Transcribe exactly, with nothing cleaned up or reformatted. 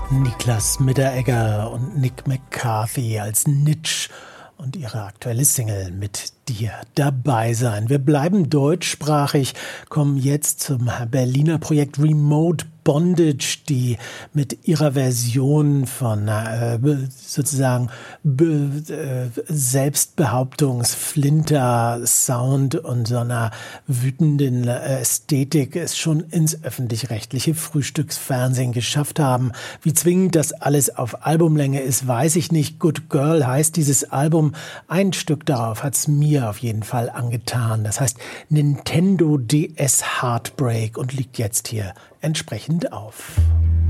Niklas Mitteregger und Nick McCarthy als Nitsch und ihre aktuelle Single Mit dir dabei sein. Wir bleiben deutschsprachig, kommen jetzt zum Berliner Projekt Remote Bondage, die mit ihrer Version von äh, sozusagen äh, Selbstbehauptungs-Flinter-Sound und so einer wütenden Ästhetik es schon ins öffentlich-rechtliche Frühstücksfernsehen geschafft haben. Wie zwingend das alles auf Albumlänge ist, weiß ich nicht. Good Girl heißt dieses Album. Ein Stück darauf hat's mir auf jeden Fall angetan. Das heißt Nintendo D S Heartbreak und liegt jetzt hier entsprechend auf.